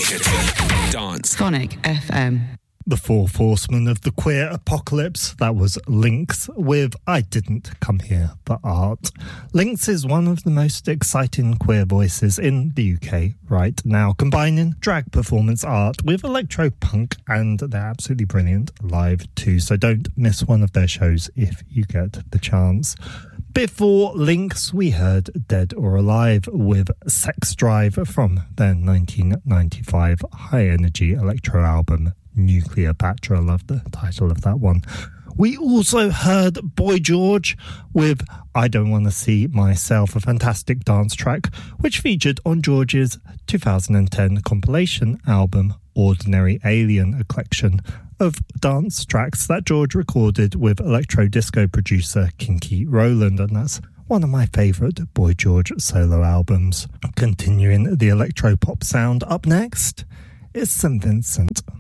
Bridgerton. Dance. Sonic FM. The Fourth Horsemen of the Queer Apocalypse. That was Lynx with I Didn't Come Here for Art. Lynx is one of the most exciting queer voices in the UK right now, combining drag performance art with electro-punk, and they're absolutely brilliant live too, so don't miss one of their shows if you get the chance. Before Lynx, we heard Dead or Alive with Sex Drive from their 1995 high-energy electro album Nuclear Patra. I love the title of that one. We also heard Boy George with I Don't Want to See Myself, a fantastic dance track which featured on George's 2010 compilation album Ordinary Alien, a collection of dance tracks that George recorded with electro disco producer Kinky Rowland, and that's one of my favourite Boy George solo albums. Continuing the electro pop sound, up next is St Vincent.